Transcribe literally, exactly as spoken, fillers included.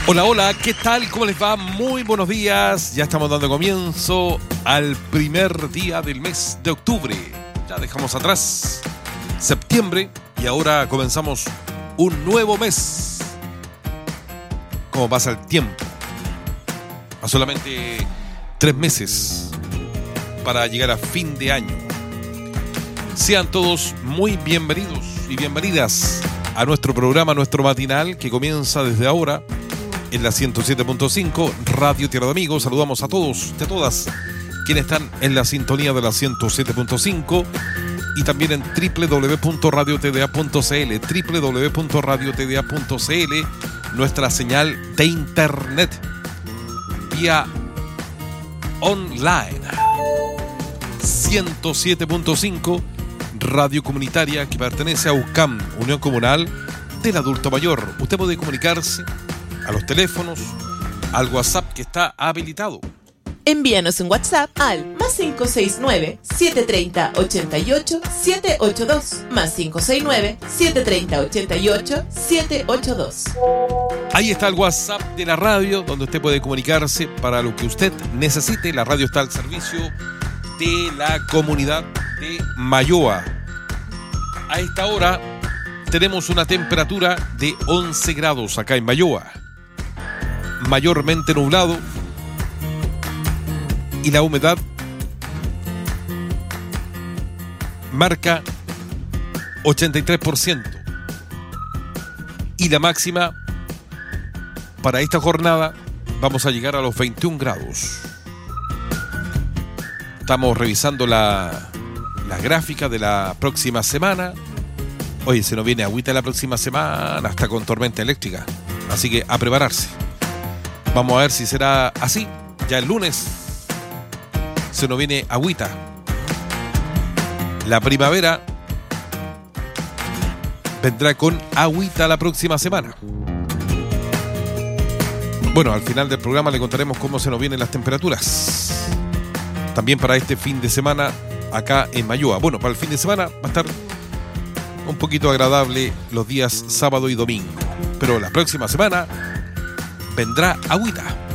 Hola, hola, ¿qué tal? ¿Cómo les va? Muy buenos días. Ya estamos dando comienzo al primer día del mes de octubre. Ya dejamos atrás septiembre y ahora comenzamos un nuevo mes. ¿Cómo pasa el tiempo? A solamente tres meses para llegar a fin de año. Sean todos muy bienvenidos y bienvenidas a nuestro programa, nuestro matinal, que comienza desde ahora en la ciento siete punto cinco, Radio Tierra de Amigos. Saludamos a todos y a todas quienes están en la sintonía de la ciento siete punto cinco y también en doble u doble u doble u punto radio t d a punto c l, doble u doble u doble u punto radio t d a punto c l, nuestra señal de internet vía online. ciento siete punto cinco, radio comunitaria que pertenece a U C A M, Unión Comunal del Adulto Mayor. Usted puede comunicarse a los teléfonos, al WhatsApp que está habilitado. Envíanos un WhatsApp al más cinco seis nueve, siete tres cero, ocho ocho, siete ocho dos, más cinco seis nueve, siete tres cero, ocho ocho, siete ocho dos. Ahí está el WhatsApp de la radio, donde usted puede comunicarse para lo que usted necesite. La radio está al servicio de la comunidad de Mayoa. A esta hora tenemos una temperatura de once grados acá en Mayoa, mayormente nublado, y la humedad marca ochenta y tres por ciento, y la máxima para esta jornada vamos a llegar a los veintiún grados. Estamos revisando la, la gráfica de la próxima semana. Oye, se nos viene agüita la próxima semana, hasta con tormenta eléctrica, así que a prepararse. Vamos a ver si será así. Ya el lunes se nos viene agüita. La primavera vendrá con agüita la próxima semana. Bueno, al final del programa le contaremos cómo se nos vienen las temperaturas. También para este fin de semana acá en Mayoa. Bueno, para el fin de semana va a estar un poquito agradable los días sábado y domingo. Pero la próxima semana vendrá agüita.